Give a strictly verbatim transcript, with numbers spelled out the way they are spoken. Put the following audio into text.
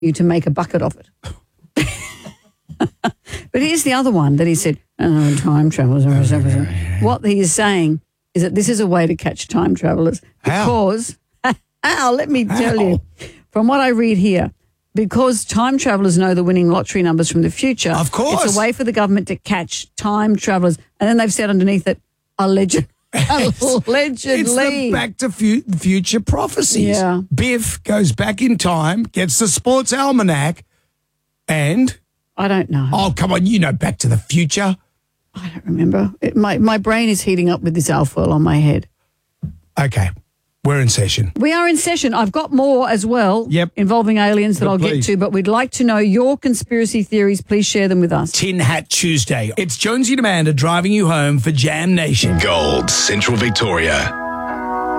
you to make a bucket of it. But here's the other one that he said, oh, time travelers. What he is saying is that this is a way to catch time travelers. Because, how? Let me tell How? you, from what I read here, because time travelers know the winning lottery numbers from the future. Of course. It's a way for the government to catch time travelers. And then they've said underneath it, alleged, allegedly. It's the Back to fu- Future prophecies. Yeah. Biff goes back in time, gets the sports almanac, and... I don't know. Oh, come on, you know Back to the Future. I don't remember. It, my, my brain is heating up with this alfoil on my head. Okay, we're in session. We are in session. I've got more as well Yep. involving aliens that But I'll please. get to, but we'd like to know your conspiracy theories. Please share them with us. Tin Hat Tuesday. It's Jonesy and Amanda driving you home for Jam Nation. Gold, Central Victoria.